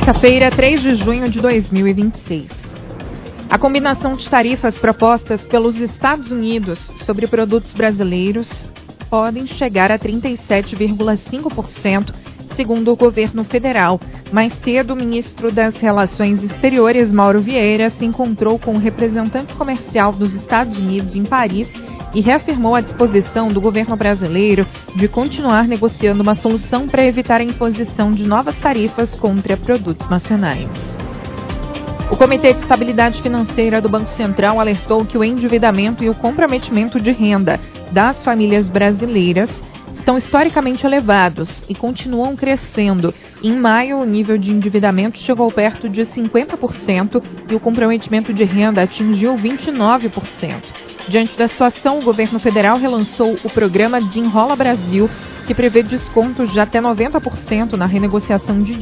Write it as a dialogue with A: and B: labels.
A: Quarta-feira, 3 de junho de 2026. A combinação de tarifas propostas pelos Estados Unidos sobre produtos brasileiros podem chegar a 37,5%, segundo o governo federal. Mais cedo, o ministro das Relações Exteriores, Mauro Vieira, se encontrou com o representante comercial dos Estados Unidos em Paris e reafirmou a disposição do governo brasileiro de continuar negociando uma solução para evitar a imposição de novas tarifas contra produtos nacionais. O Comitê de Estabilidade Financeira do Banco Central alertou que o endividamento e o comprometimento de renda das famílias brasileiras estão historicamente elevados e continuam crescendo. Em maio, o nível de endividamento chegou perto de 50% e o comprometimento de renda atingiu 29%. Diante da situação, o governo federal relançou o programa Desenrola Brasil, que prevê descontos de até 90% na renegociação de